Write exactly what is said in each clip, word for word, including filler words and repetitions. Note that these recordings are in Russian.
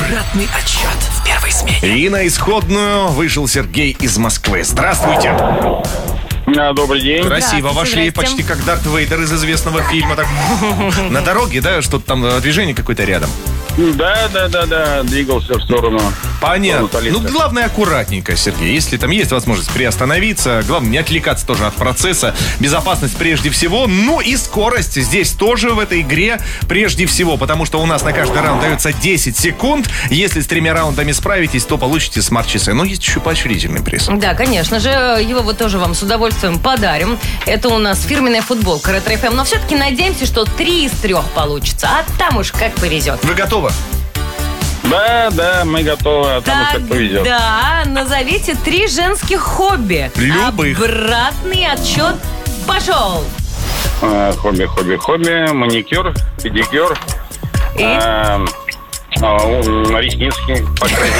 Обратный отсчет в первой смене. И на исходную вышел Сергей из Москвы. Здравствуйте. А, добрый день. Красиво вошли, почти как Дарт Вейдер из известного фильма. Так, на дороге, да, что-то там, движение какое-то рядом. Да, да, да, да, двигался в сторону. Понятно. Ну, главное, аккуратненько, Сергей. Если там есть возможность приостановиться, главное, не отвлекаться тоже от процесса. Безопасность прежде всего. Ну и скорость здесь тоже в этой игре прежде всего. Потому что у нас на каждый раунд дается десять секунд. Если с тремя раундами справитесь, то получите смарт-часы. Но есть еще поощрительный приз. Да, конечно же. Его вот тоже вам с удовольствием подарим. Это у нас фирменная футболка Ретро-эф эм. Но все-таки надеемся, что три из трех получится. А там уж как повезет. Вы готовы? Да, да, мы готовы, а там уж как повезет. Да, назовите три женских хобби. Любых. Обратный отчет пошел. А, хобби, хобби, хобби, маникюр, педикюр. И? А, а, ресницы покрасить.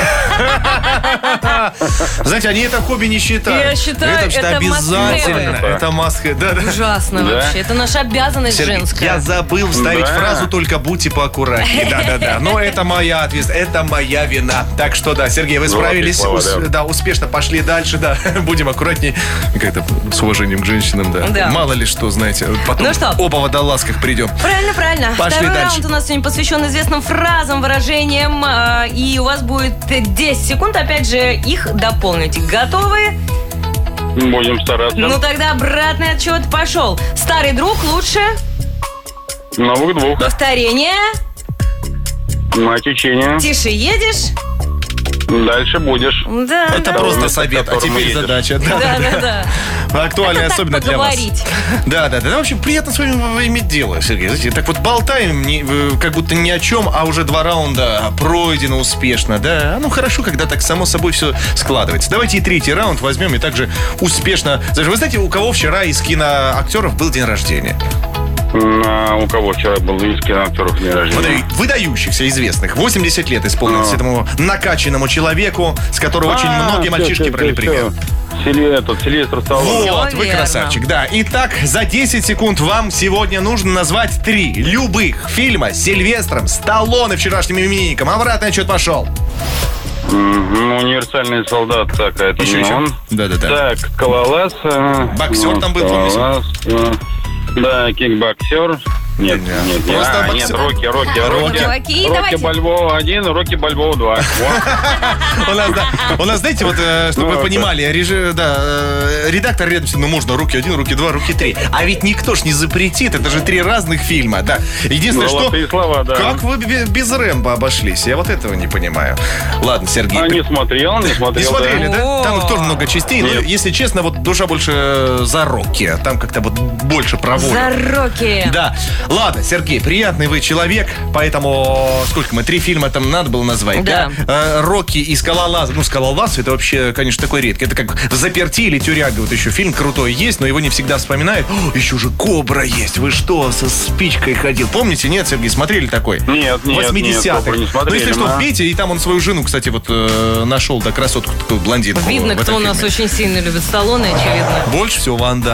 Знаете, они это хобби не считают. Я считаю, это, вообще это обязательно. must-have. Это маска. Да, да. Ужасно Да. вообще. Это наша обязанность Сергей, женская. я забыл вставить Да. фразу «Только будьте поаккуратнее». Да-да-да. Но это моя ответственность, это моя вина. Так что да, Сергей, вы справились. слова, да. Ус- да, успешно пошли дальше, да. Будем аккуратнее. Как-то с уважением к женщинам, да. Да. Мало ли что, знаете. Потом Ну что? оба в водолазках придем. Правильно, правильно. Пошли Второй дальше. раунд у нас сегодня посвящен известным фразам, выражениям. а, И у вас будет десять секунд, опять же, их дополните. Готовы? Будем стараться. Ну тогда обратный отчет пошел. Старый друг лучше. Новых двух. Повторение. На течение. Тише едешь. Дальше будешь. Да, Это да. просто на совет, а котором теперь едешь. задача. Да, Да, да, да, да. да. Актуально, Это так особенно для вас. поговорить. Да, да, да. В общем, приятно с вами иметь дело, Сергей. Знаете, так вот болтаем, не- э, как будто ни о чем, а уже два раунда пройдено успешно. Да, ну хорошо, когда так само собой все складывается. Давайте и третий раунд возьмем и также успешно. Даже вы знаете, у кого вчера из киноактеров был день рождения? А, у кого вчера был из киноактеров день рождения? Смотри, выдающихся, известных. восемьдесят лет исполнилось А. этому накачанному человеку, с которого очень А, многие всё, мальчишки всё, брали всё, пример. всё. Сильвестр, этот, Сильвестр Сталлоне. Вот, Всё вы верно. красавчик, да. Итак, за десять секунд вам сегодня нужно назвать три любых фильма с Сильвестром Сталлоне, вчерашним именинником. Обратный отчет пошел. Мгм, универсальный солдат, так, это Еще, не еще. он. Да-да-да. Так, Скалолаз. э, Боксер ну, там был, помните? Скалолаз, э, Да, кикбоксер. Нет, Нет, нет, нет. просто А, боксер. нет, Рокки, Рокки, Рокки. Рокки. Рокки, Рокки давайте. Бальбоа один, Рокки Бальбоа два. Вот. У нас, да, у нас, знаете, вот, э, чтобы Ну, вы это- понимали, режи- да, э, редактор рядом сидит, ну, можно руки один, руки два, руки три. А ведь никто ж не запретит, это же три разных фильма, да. Единственное, что... Золотые слова, да. Как вы бе- без Рэмбо обошлись? Я вот этого не понимаю. Ладно, Сергей. А, не смотрел, не Не смотрел, смотрели, да. да? Там их тоже много частей, но, Нет. если честно, вот душа больше за Рокки. Там как-то вот больше про волю. За Рокки. Да. Ладно, Сергей, приятный вы человек, поэтому сколько мы, три фильма там надо было назвать, да? Да. Э, Рокки и Скалолаз. Ну, Скалолаз это вообще, конечно, такой редкий. Это как «Взаперти» или «Тюряга». Вот еще фильм крутой есть, но его не всегда вспоминают. О, еще же «Кобра» есть. Вы что, со спичкой ходил? Помните, нет, Сергей, смотрели такой? Нет, нет, восьмидесятых. нет, «Кобру» не Ну, смотрели, если что, да. вбейте, и там он свою жену, кстати, вот э, нашел, да, красотку, такую блондинку. Видно, в этом кто у нас фильме. очень сильно любит Сталлоне, очевидно. Больше всего Ван Дамм.